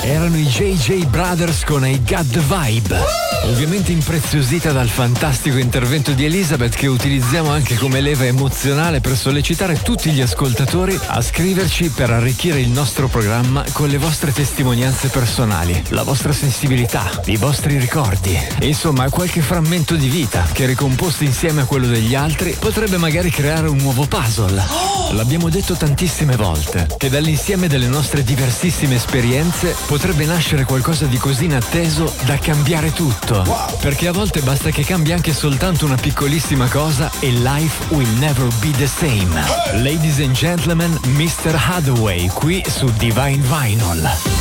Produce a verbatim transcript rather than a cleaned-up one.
Erano i J J Brothers con I Got the Vibe. Ovviamente impreziosita dal fantastico intervento di Elizabeth, che utilizziamo anche come leva emozionale per sollecitare tutti gli ascoltatori a scriverci per arricchire il nostro programma con le vostre testimonianze personali, la vostra sensibilità, i vostri ricordi, insomma qualche frammento di vita che, ricomposto insieme a quello degli altri, potrebbe magari creare un nuovo puzzle. L'abbiamo detto tantissime volte, che dall'insieme delle nostre diversissime esperienze potrebbe nascere qualcosa di così inatteso da cambiare tutto. Perché a volte basta che cambi anche soltanto una piccolissima cosa e life will never be the same. Ladies and gentlemen, mister Hathaway qui su Divine Vinyl.